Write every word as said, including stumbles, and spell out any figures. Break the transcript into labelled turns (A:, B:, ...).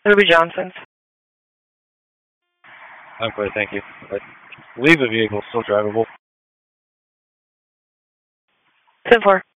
A: Ruby Johnson's.
B: I'm clear, thank you. I believe the vehicle is still drivable.
A: ten four.